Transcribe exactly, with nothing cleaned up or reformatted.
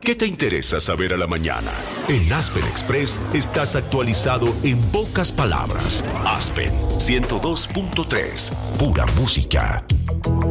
¿Qué te interesa saber a la mañana? En Aspen Express estás actualizado en pocas palabras. Aspen ciento dos punto tres, pura música.